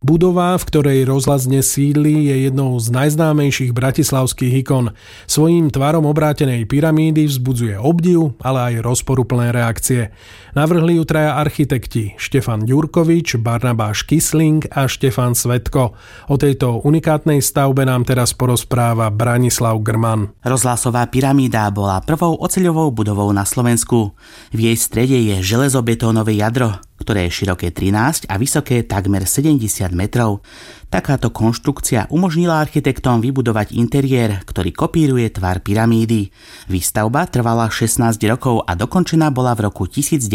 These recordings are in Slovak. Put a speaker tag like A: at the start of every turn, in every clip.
A: Budova, v ktorej rozhlas dnes sídli, je jednou z najznámejších bratislavských ikon. Svojím tvarom obrátenej pyramídy vzbudzuje obdiv, ale aj rozporuplné reakcie. Navrhli ju traja architekti Štefan Ďurkovič, Barnabáš Kysling a Štefan Svetko. O tejto unikátnej stavbe nám teraz porozpráva Branislav Grman.
B: Rozhlasová pyramída bola prvou oceľovou budovou na Slovensku. V jej strede je železobetónové jadro, ktoré je široké 13 a vysoké takmer 70 metrov. Takáto konštrukcia umožnila architektom vybudovať interiér, ktorý kopíruje tvar pyramídy. Výstavba trvala 16 rokov a dokončená bola v roku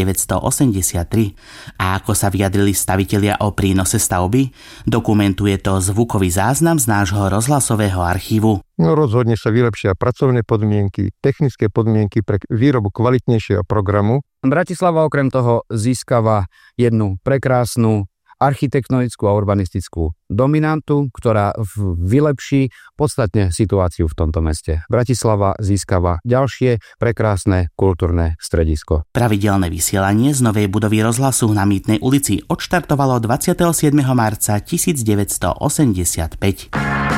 B: 1983. A ako sa vyjadrili stavitelia o prínose stavby, dokumentuje to zvukový záznam z nášho rozhlasového archívu.
C: Rozhodne sa vylepšia pracovné podmienky, technické podmienky pre výrobu kvalitnejšieho programu.
D: Bratislava okrem toho získava jednu prekrásnu architektonickú a urbanistickú dominantu, ktorá vylepší podstatne situáciu v tomto meste. Bratislava získava ďalšie prekrásne kultúrne stredisko.
B: Pravidelné vysielanie z novej budovy rozhlasu na Mýtnej ulici odštartovalo 27. marca 1985.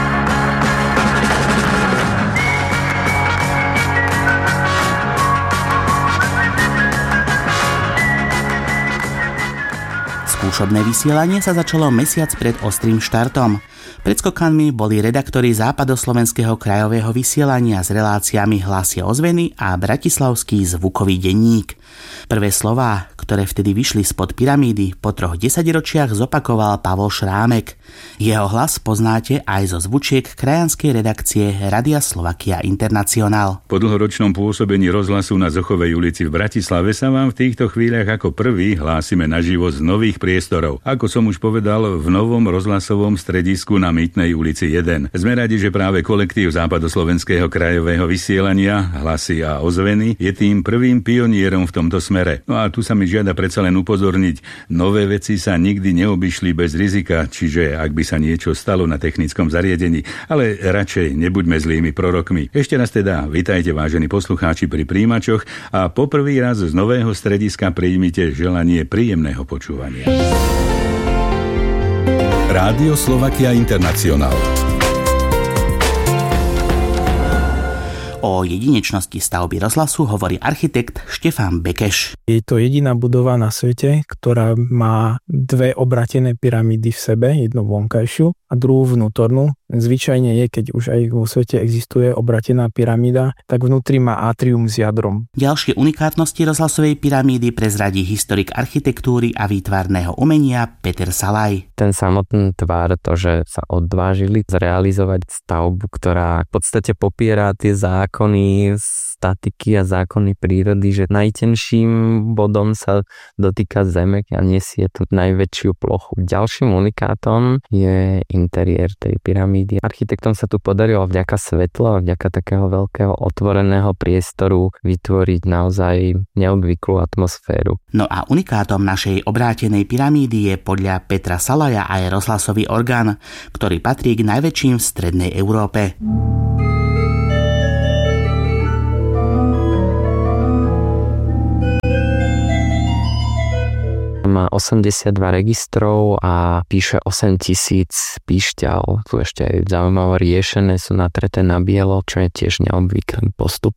B: Skúšobné vysielanie sa začalo mesiac pred ostrým štartom. Pred skokanmi boli redaktori Západoslovenského krajového vysielania s reláciami Hlasy ozveny a Bratislavský zvukový denník. Prvé slová, ktoré vtedy vyšli spod pyramídy, po 3 desaťročiach zopakoval Pavol Šrámek. Jeho hlas poznáte aj zo zvučiek krajanskej redakcie Rádia Slovakia Internacionál.
E: Po dlhoročnom pôsobení rozhlasu na Zochovej ulici v Bratislave sa vám v týchto chvíľach ako prvý hlásime naživo z nových priestorov. Ako som už povedal, v novom rozhlasovom stredisku na Mýtnej ulici 1. Sme radi, že práve kolektív Západoslovenského krajového vysielania Hlasy a ozveny je tým prvým pionierom v tomto smere. No a tu sa mi žiada predsa len upozorniť, nové veci sa nikdy neobyšli bez rizika, čiže ak by sa niečo stalo na technickom zariadení, ale radšej nebuďme zlými prorokmi. Ešte raz teda, vitajte vážení poslucháči pri príjimačoch a poprvý raz z nového strediska príjmite želanie príjemného počúvania.
F: Rádio Slovakia Internacionál.
B: O jedinečnosti stavby rozhlasu hovorí architekt Štefan Bekeš.
G: Je to jediná budova na svete, ktorá má 2 obratené pyramídy v sebe, jednu vonkajšiu a druhú vnútornú. Zvyčajne je, keď už aj vo svete existuje obratená pyramída, tak vnútri má atrium s jadrom.
B: Ďalšie unikátnosti rozhlasovej pyramídy prezradí historik architektúry a výtvarného umenia Peter Salaj.
H: Ten samotný tvar, to, že sa odvážili zrealizovať stavbu, ktorá v podstate popiera tie zákony statiky a zákony prírody, že najtenším bodom sa dotýka zeme a nesie tú najväčšiu plochu. Ďalším unikátom je interiér tej pyramídy. Architektom sa tu podarilo vďaka svetla, vďaka takého veľkého otvoreného priestoru vytvoriť naozaj neobvyklú atmosféru.
B: No a unikátom našej obrátenej pyramídy je podľa Petra Salaja aj rozhlasový orgán, ktorý patrí k najväčším v strednej Európe.
H: Má 82 registrov a píše 8000 píšťal. Tu ešte aj zaujímavé riešené, sú natreté na bielo, čo je tiež neobvyklý postup.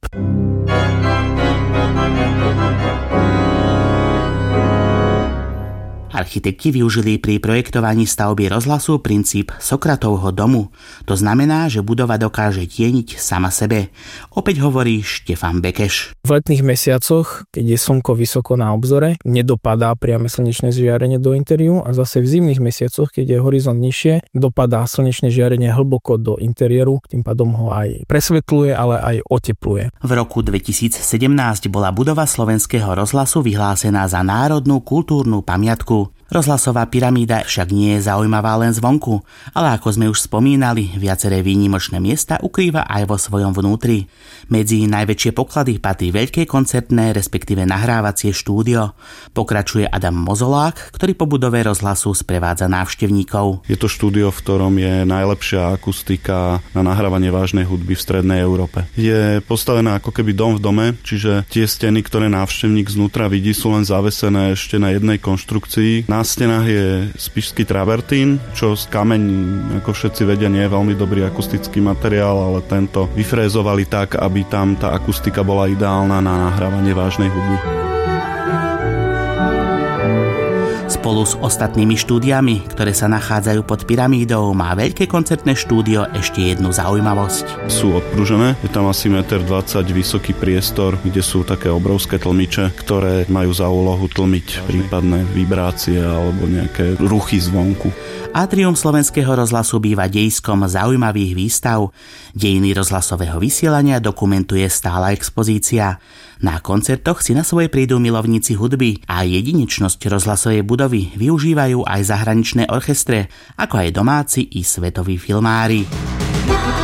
B: Architekti využili pri projektovaní stavby rozhlasu princíp Sokratovho domu. To znamená, že budova dokáže tieniť sama sebe. Opäť hovorí Štefan Bekeš.
G: V letných mesiacoch, keď je slnko vysoko na obzore, nedopadá priame slnečné žiarenie do interiéru a zase v zimných mesiacoch, keď je horizont nižšie, dopadá slnečné žiarenie hlboko do interiéru, tým pádom ho aj presvetľuje, ale aj otepluje.
B: V roku 2017 bola budova Slovenského rozhlasu vyhlásená za národnú kultúrnu pamiatku. Rozhlasová pyramída však nie je zaujímavá len zvonku, ale ako sme už spomínali, viaceré výnimočné miesta ukrýva aj vo svojom vnútri. Medzi najväčšie poklady patrí veľké koncertné, respektíve nahrávacie štúdio. Pokračuje Adam Mozolák, ktorý po budove rozhlasu sprevádza návštevníkov.
I: Je to štúdio, v ktorom je najlepšia akustika na nahrávanie vážnej hudby v strednej Európe. Je postavená ako keby dom v dome, čiže tie steny, ktoré návštevník znútra vidí, sú len zavesené ešte na jednej konštrukcii. Na stenách je spišský travertín, čo z kameň, ako všetci vedia, nie je veľmi dobrý akustický materiál, ale tento vyfrézovali tak, aby tam tá akustika bola ideálna na nahrávanie vážnej hudby.
B: Spolu s ostatnými štúdiami, ktoré sa nachádzajú pod pyramídou, má veľké koncertné štúdio ešte jednu zaujímavosť.
I: Sú odpružené, je tam asi 1,20 m vysoký priestor, kde sú také obrovské tlmiče, ktoré majú za úlohu tlmiť prípadné vibrácie alebo nejaké ruchy zvonku.
B: Atrium Slovenského rozhlasu býva dejiskom zaujímavých výstav. Dejiny rozhlasového vysielania dokumentuje stála expozícia. Na koncertoch si na svoje prídu milovníci hudby a jedinečnosť rozhlasovej budovy využívajú aj zahraničné orchestre, ako aj domáci i svetoví filmári.